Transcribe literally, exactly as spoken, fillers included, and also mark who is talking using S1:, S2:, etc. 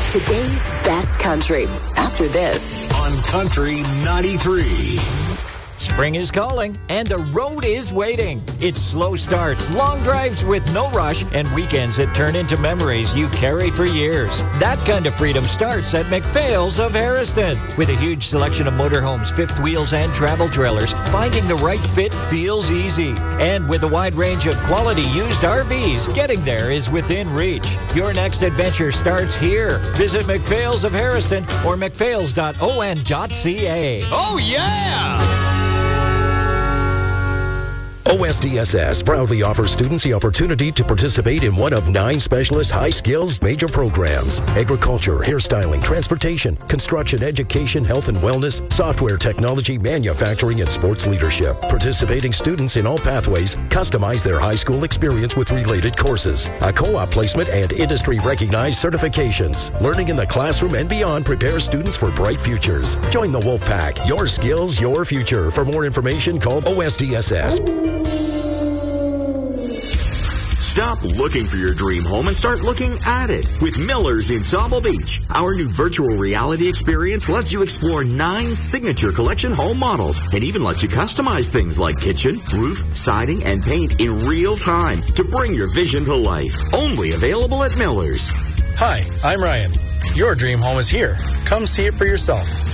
S1: Today's best country. After this.
S2: On Country ninety-three.
S3: Spring is calling, and the road is waiting. It's slow starts, long drives with no rush, and weekends that turn into memories you carry for years. That kind of freedom starts at McPhail's of Harrison. With a huge selection of motorhomes, fifth wheels, and travel trailers, finding the right fit feels easy. And with a wide range of quality used R Vs, getting there is within reach. Your next adventure starts here. Visit McPhail's of Harrison or mcphails dot o n dot c a.
S2: Oh, yeah!
S4: O S D S S proudly offers students the opportunity to participate in one of nine specialist high-skills major programs: agriculture, hairstyling, transportation, construction, education, health and wellness, software technology, manufacturing, and sports leadership. Participating students in all pathways customize their high school experience with related courses, a co-op placement, and industry-recognized certifications. Learning in the classroom and beyond prepares students for bright futures. Join the Wolfpack. Your skills, your future. For more information, call O S D S S.
S5: Stop looking for your dream home and start looking at it with Miller's in Sauble Beach. Our new virtual reality experience lets you explore nine signature collection home models and even lets you customize things like kitchen, roof, siding, and paint in real time to bring your vision to life. Only available at Miller's.
S6: Hi, I'm Ryan. Your dream home is here. Come see it for yourself.